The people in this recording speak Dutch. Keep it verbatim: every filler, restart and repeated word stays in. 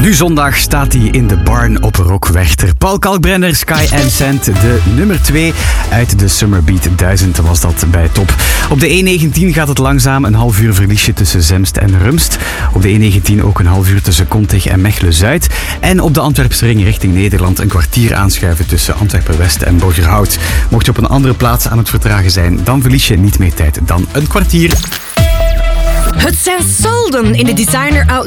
Nu zondag staat hij in de barn op Rockwechter. Paul Kalkbrenner, Sky and Sand, de nummer twee uit de Summerbeat duizend was dat bij Top. Op de E negentien gaat het langzaam, een half uur verliesje tussen Zemst en Rumst. Op de E negentien ook een half uur tussen Kontig en Mechelen-Zuid. En op de Antwerpse ring richting Nederland een kwartier aanschuiven tussen Antwerpen-West en Borgerhout. Mocht je op een andere plaats aan het vertragen zijn, dan verlies je niet meer tijd dan een kwartier. Het zijn solden in de Designer Outlet